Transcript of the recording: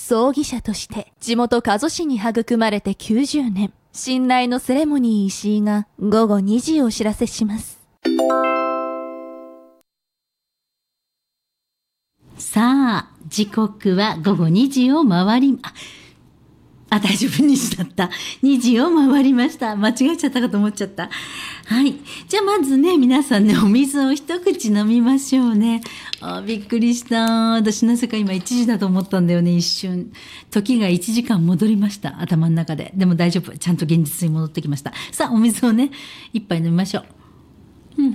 葬儀社として地元加須市に育まれて90年。信頼のセレモニー石井が午後2時をお知らせします。 さあ、時刻は午後2時を回り、大丈夫、2時だった。2時を回りました。間違えちゃったかと思っちゃった。はい。じゃあまずね、皆さんね、お水を一口飲みましょうね。びっくりした。私なぜか今1時だと思ったんだよね、一瞬。時が1時間戻りました。頭の中で。でも大丈夫。ちゃんと現実に戻ってきました。さあ、お水をね、一杯飲みましょう。